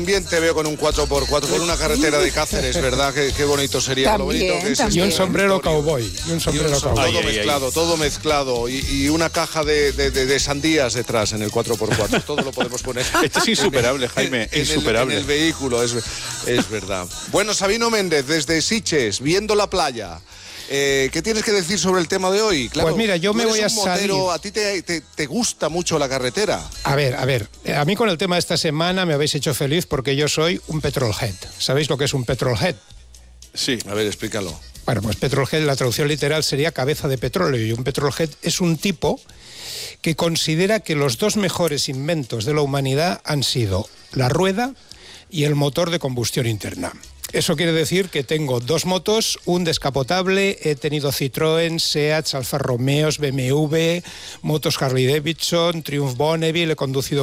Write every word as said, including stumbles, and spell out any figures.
También te veo con un cuatro por cuatro, con una carretera de Cáceres, ¿verdad? Qué, qué bonito sería. También, lo bonito que es también. Y un sombrero cowboy. Y un sombrero y un, cowboy. todo Ay, ay, mezclado, ay. todo mezclado. Y, y una caja de, de, de, de sandías detrás en el cuatro por cuatro. Todo lo podemos poner. Esto es insuperable, Jaime, en, insuperable. En el, en el vehículo, es, es verdad. Bueno, Sabino Méndez, desde Sitges, viendo la playa. Eh, ¿Qué tienes que decir sobre el tema de hoy? Claro, Pues mira, yo tú me eres voy a un motero, salir. A ti te, te, te gusta mucho la carretera. A ver, a ver, a mí con el tema de esta semana me habéis hecho feliz porque yo soy un petrolhead. ¿Sabéis lo que es un petrolhead? Sí. A ver, explícalo. Bueno, pues petrolhead, la traducción literal sería cabeza de petróleo, y un petrolhead es un tipo que considera que los dos mejores inventos de la humanidad han sido la rueda y el motor de combustión interna. Eso quiere decir que tengo dos motos, un descapotable, he tenido Citroën, Seat, Alfa Romeos, B M W, motos Harley Davidson, Triumph Bonneville, he conducido